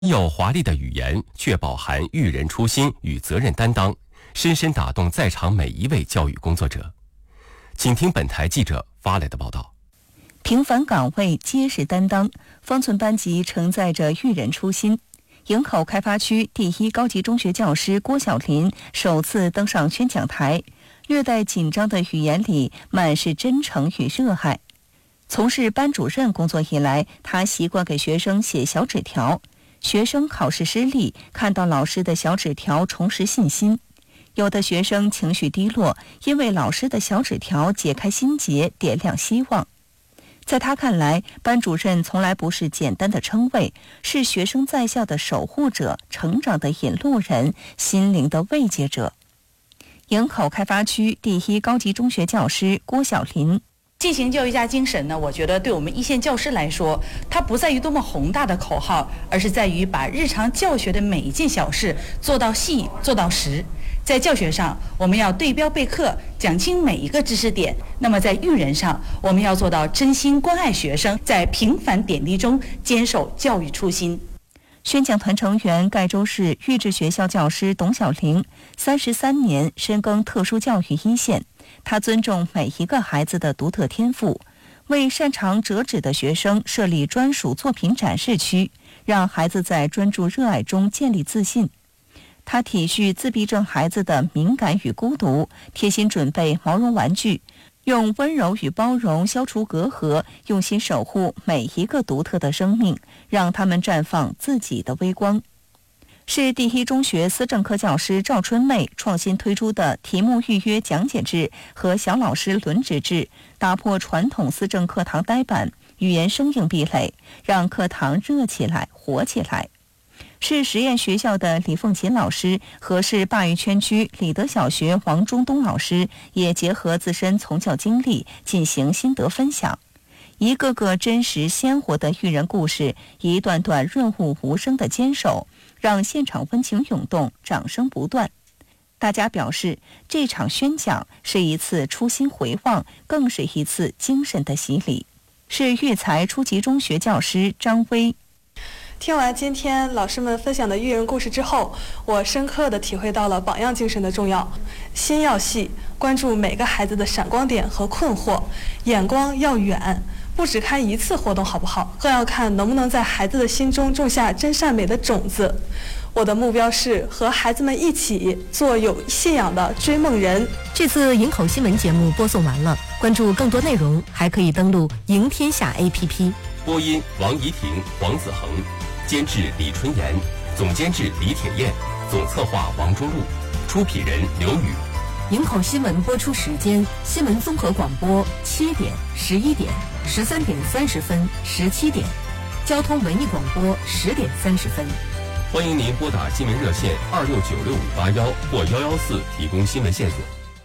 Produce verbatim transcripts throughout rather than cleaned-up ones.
有华丽的语言，却饱含育人初心与责任担当，深深打动在场每一位教育工作者。请听本台记者发来的报道。 平凡岗位，结实担当，方寸班级承载着育人初心。营口开发区第一高级中学教师郭晓林首次登上宣讲台，略带紧张的语言里满是真诚与热爱。从事班主任工作以来，他习惯给学生写小纸条，学生考试失利，看到老师的小纸条重拾信心。有的学生情绪低落，因为老师的小纸条解开心结，点亮希望。在他看来，班主任从来不是简单的称谓，是学生在校的守护者，成长的引路人，心灵的慰藉者。营口开发区第一高级中学教师郭晓林。 进行教育家精神呢，我觉得对我们一线教师来说，它不在于多么宏大的口号，而是在于把日常教学的每一件小事做到细，做到实。在教学上，我们要对标备课，讲清每一个知识点；那么在育人上，我们要做到真心关爱学生，在平凡点滴中坚守教育初心。 宣讲团成员盖州市育智学校教师董小玲，三十三年深耕特殊教育一线。他尊重每一个孩子的独特天赋，为擅长折纸的学生设立专属作品展示区，让孩子在专注热爱中建立自信。他体恤自闭症孩子的敏感与孤独，贴心准备毛绒玩具，用温柔与包容消除隔阂，用心守护每一个独特的生命，让他们绽放自己的微光。市第一中学思政科教师赵春妹创新推出的题目预约讲解制和小老师轮值制，打破传统思政课堂呆板，语言生硬壁垒，让课堂热起来，活起来。市实验学校的李凤琴老师和市鲅鱼圈区李德小学王中东老师也结合自身从教经历进行心得分享，一个个真实鲜活的育人故事，一段段润物无声的坚守，让现场温情涌动，掌声不断。大家表示，这场宣讲是一次初心回望，更是一次精神的洗礼。是育才初级中学教师张威。 听完今天老师们分享的育人故事之后，我深刻地体会到了榜样精神的重要。心要细，关注每个孩子的闪光点和困惑，眼光要远，不只看一次活动好不好，更要看能不能在孩子的心中种下真善美的种子。我的目标是和孩子们一起做有信仰的追梦人。 这次营口新闻节目播送完了，关注更多内容还可以登录赢天下 A P P。 播音王怡婷、黄子恒，监制李春妍，总监制李铁燕，总策划王中路，出品人刘宇。 营口新闻播出时间：新闻综合广播七点、十一点、十三点三十分、十七点；交通文艺广播十点三十分。 欢迎您拨打新闻热线二六九六五八幺或幺幺四提供新闻线索。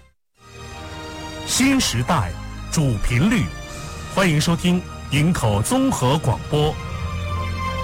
新时代主频率，欢迎收听营口综合广播